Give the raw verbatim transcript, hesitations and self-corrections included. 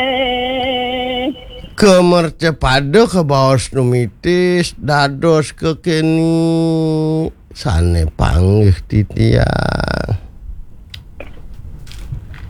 Kemercepado ke baos numitis, dados ke keni, sane panggih titian.